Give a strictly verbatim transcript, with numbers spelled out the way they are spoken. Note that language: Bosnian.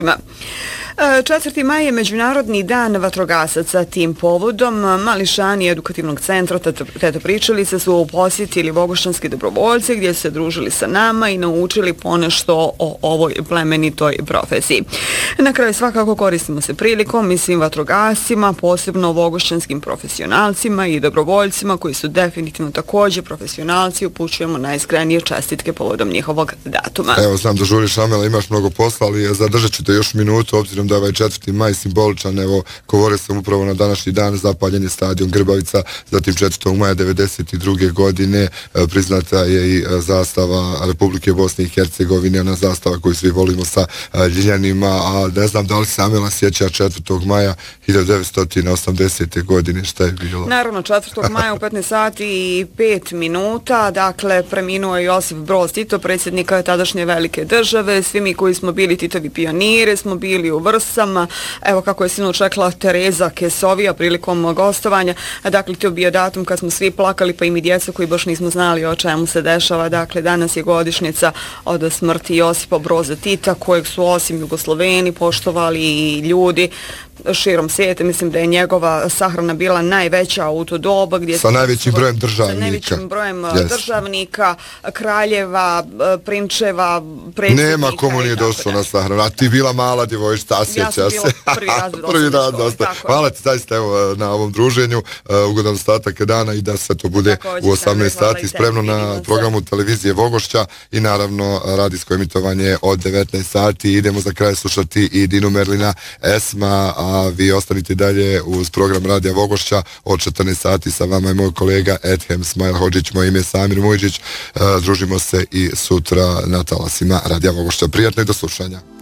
četvrti maj je Međunarodni dan vatrogasaca. Tim povodom mališani edukativnog centra Teta Pričalica su posjetili vogošćanski dobrovoljci gdje su se družili sa nama i naučili ponešto o ovoj plemenitoj profesiji. Na kraju svakako koristimo se prilikom, mislim vatrogascima, posebno vogošćanskim profesionalcima i dobrovoljcima koji su definitivno također profesionalci, upućujemo najiskrenije čestitke povodom njihovog datuma. Evo, znam da žuriš, Amela, imaš mnogo posla, ali zadržat ću te još minutu, obzirom da ovaj četvrti maj simboličan. Evo, govorio sam upravo na današnji dan, zapaljen je stadion Grbavica, zatim četvrtog maja devedeset druge godine priznata je i zastava Republike Bosne i Hercegovine, ona zastava koju svi volimo sa ljiljanima, a ne znam da li se Amela sjeća četvrtog maja hiljadu devetsto osamdesete godine, šta je bilo? Naravno, četvrtog maja u petnaest sati i pet minuta, dakle, preminuo je Josip Broz Tito, predsjednika tadašnje velike države. Svi mi koji smo bili Titovi pioniri smo bili u Vrsama. Evo kako je sinoć rekla Tereza Kesovija prilikom gostovanja. Dakle, to je bio datum kad smo svi plakali, pa i mi djeca koji baš nismo znali o čemu se dešava. Dakle, danas je godišnjica od smrti Josipa Broza Tita, kojeg su osim Jugosloveni poštovali i ljudi širom svijeta. Mislim da je njegova sahrana bila najveća u to doba. Gdje sa najvećim brojem državnika. Sa najvećim brojem yes. državnika, kraljeva, prinčeva, predsjednika. Nema komu nije došlo na sahranu. A ti bila mala djevojčica, a sjeća se. Ja sam bila prvi razred. prvi razred. Hvala ti zaista evo, na ovom druženju. Ugodan ostatak dana i da sve to bude također, u osamnaest sati spremno na programu televizije Vogošća i naravno radijsko emitovanje od devetnaest sati. Idemo za kraj slušati i Dinu Merlina Esma, a vi ostanite dalje uz program Radija Vogošća od četrnaest sati. Sa vama je moj kolega Edhem Smajl Hodžić, moje ime je Samir Mujđić. Družimo se i sutra na talasima Radija Vogošća. Prijatno i do slušanja.